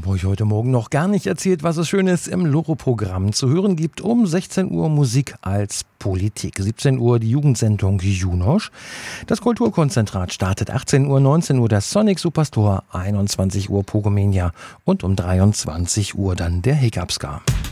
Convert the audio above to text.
habe ich heute Morgen noch gar nicht erzählt, was es Schönes im Loro-Programm zu hören gibt. Um 16 Uhr Musik als Politik, 17 Uhr die Jugendsendung Junosch. Das Kulturkonzentrat startet 18 Uhr, 19 Uhr das Sonic Superstore, 21 Uhr Pogomenia und um 23 Uhr dann der Hickupska.